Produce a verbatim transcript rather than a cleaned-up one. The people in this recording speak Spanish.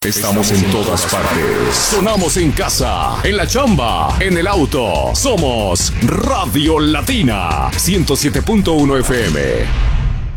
Estamos en todas partes. Sonamos en casa, en la chamba, en el auto. Somos Radio Latina ciento siete punto uno F M.